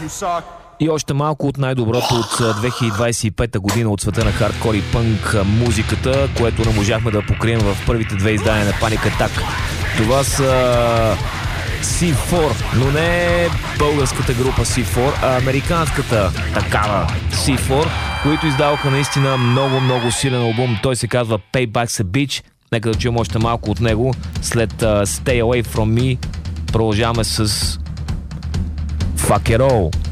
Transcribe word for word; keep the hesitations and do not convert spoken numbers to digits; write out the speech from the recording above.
И още малко от най-доброто от две хиляди двадесет и пета година от света на хардкор и пънк музиката, което не можахме да покрием в първите две издания на Panic Attack. Това са Си фор, но не българската група Си фор, а американската такава Си фор, които издаваха наистина много-много силен албум. Той се казва Payback's a Bitch. Нека да чуем още малко от него. След uh, Stay Away From Me продължаваме с Fuck It All.